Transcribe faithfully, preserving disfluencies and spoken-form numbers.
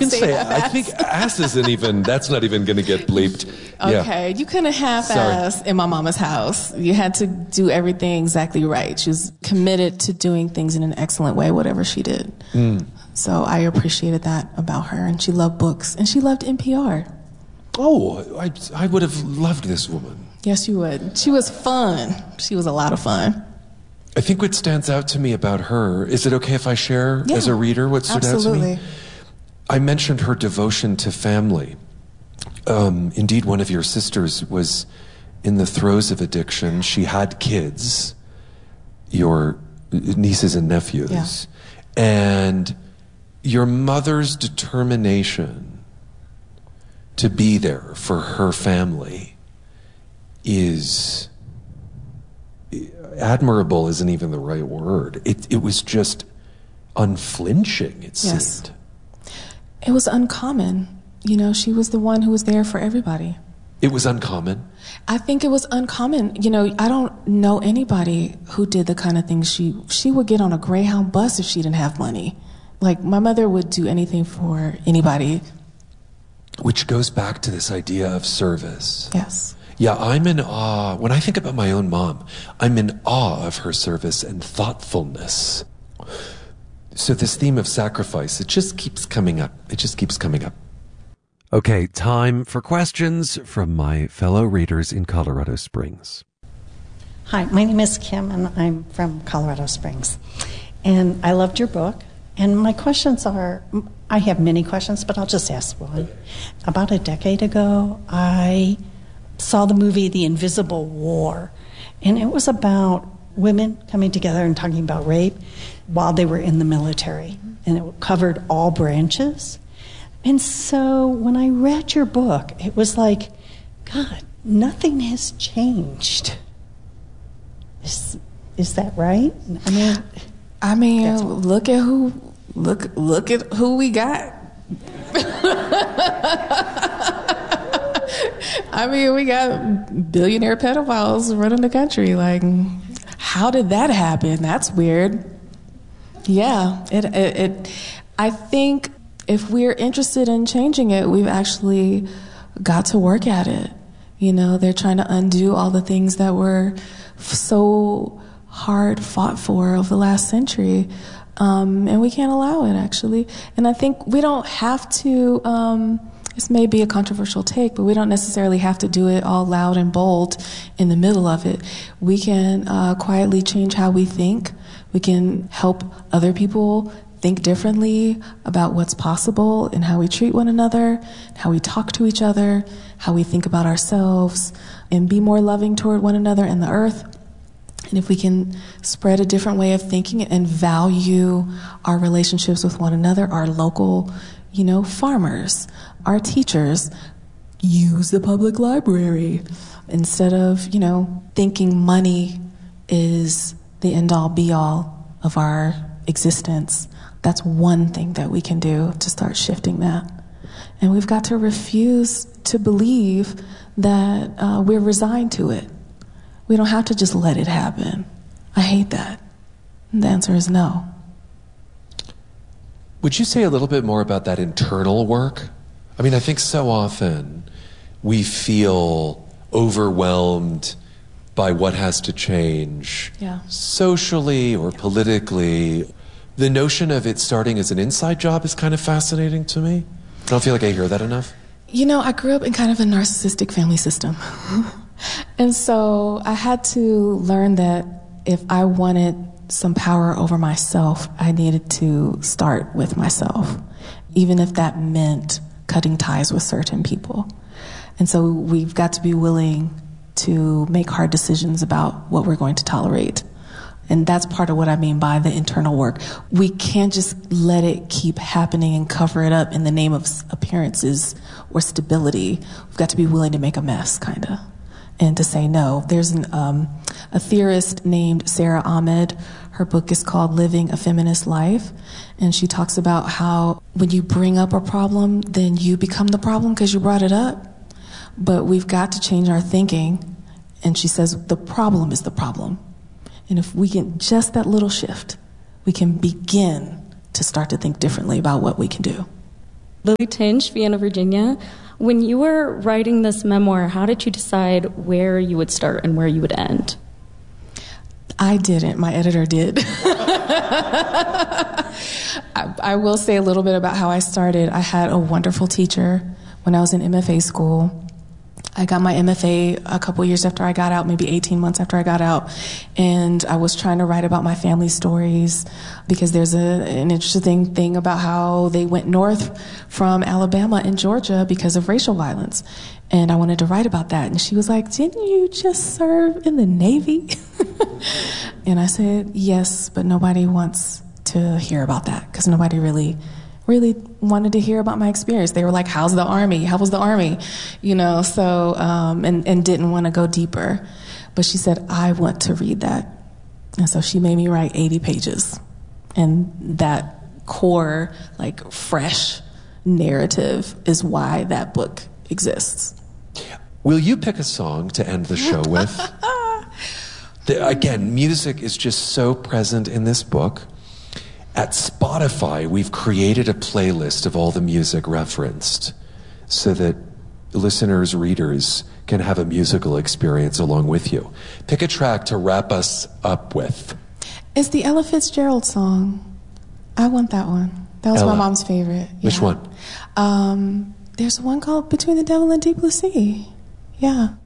can say, I think ass isn't even, that's not even going to get bleeped. Okay, Yeah. you couldn't half-ass in my mama's house. You had to do everything exactly right. She was committed to doing things in an excellent way, whatever she did. Mm. So I appreciated that about her, and she loved books, and she loved N P R. Oh, I, I would have loved this woman. Yes, you would. She was fun. She was a lot of fun. I think what stands out to me about her, is it okay if I share yeah, as a reader what stood absolutely. out to me? I mentioned her devotion to family. Um, indeed, one of your sisters was in the throes of addiction. She had kids, your nieces and nephews. Yeah. And your mother's determination to be there for her family is admirable isn't even the right word. It, it was just unflinching, it yes. seemed. It was uncommon. You know, she was the one who was there for everybody. It was uncommon? I think it was uncommon. You know, I don't know anybody who did the kind of things she... She would get on a Greyhound bus if she didn't have money. Like, my mother would do anything for anybody. Which goes back to this idea of service. Yes. Yeah, I'm in awe. When I think about my own mom, I'm in awe of her service and thoughtfulness. So this theme of sacrifice, it just keeps coming up. It just keeps coming up. Okay, time for questions from my fellow readers in Colorado Springs. Hi, my name is Kim, and I'm from Colorado Springs. And I loved your book. And my questions are, I have many questions, but I'll just ask one. About a decade ago, I saw the movie The Invisible War. And it was about women coming together and talking about rape while they were in the military. And it covered all branches. And so when I read your book, it was like, God, nothing has changed. Is, is that right? I mean, I mean, look at who, look, look at who we got. I mean, we got billionaire pedophiles running the country. Like, how did that happen? That's weird. Yeah, it, it, it I think if we're interested in changing it, we've actually got to work at it. You know, they're trying to undo all the things that were so hard fought for over the last century. Um, and we can't allow it, actually. And I think we don't have to, um, this may be a controversial take, but we don't necessarily have to do it all loud and bold in the middle of it. We can uh, quietly change how we think. We can help other people think differently about what's possible and how we treat one another, how we talk to each other, how we think about ourselves, and be more loving toward one another and the earth. And if we can spread a different way of thinking and value our relationships with one another, our local, you know, farmers, our teachers, use the public library instead of, you know, thinking money is the end-all be-all of our existence. That's one thing that we can do to start shifting that. And we've got to refuse to believe that uh, we're resigned to it. We don't have to just let it happen. I hate that. And the answer is no. Would you say a little bit more about that internal work? I mean, I think so often we feel overwhelmed by what has to change yeah. socially or yeah. politically. The notion of it starting as an inside job is kind of fascinating to me. I don't feel like I hear that enough. You know, I grew up in kind of a narcissistic family system. And so I had to learn that if I wanted some power over myself, I needed to start with myself, even if that meant cutting ties with certain people. And so we've got to be willing to make hard decisions about what we're going to tolerate. And that's part of what I mean by the internal work. We can't just let it keep happening and cover it up in the name of appearances or stability. We've got to be willing to make a mess, kind of, and to say no. There's an, um, a theorist named Sarah Ahmed. Her book is called Living a Feminist Life. And she talks about how when you bring up a problem, then you become the problem because you brought it up. But we've got to change our thinking. And she says the problem is the problem. And if we get just that little shift, we can begin to start to think differently about what we can do. Lily Tinch, Vienna, Virginia. When you were writing this memoir, how did you decide where you would start and where you would end? I didn't. My editor did. I, I will say a little bit about how I started. I had a wonderful teacher when I was in M F A school. I got my M F A a couple years after I got out, maybe eighteen months after I got out, and I was trying to write about my family stories because there's a, an interesting thing about how they went north from Alabama and Georgia because of racial violence, and I wanted to write about that. And she was like, "Didn't you just serve in the Navy?" And I said, "Yes, but nobody wants to hear about that because nobody really really wanted to hear about my experience. They were like, how's the Army? How was the Army? You know, so, um, and, and didn't want to go deeper. But she said, I want to read that. And so she made me write eighty pages. And that core, like, fresh narrative is why that book exists. Will you pick a song to end the show with? the, again, music is just so present in this book. At Spotify, we've created a playlist of all the music referenced so that listeners, readers can have a musical experience along with you. Pick a track to wrap us up with. It's the Ella Fitzgerald song. I want that one. That was Ella. my mom's favorite. Which yeah. one? Um, there's one called Between the Devil and Deep Blue Sea. Yeah.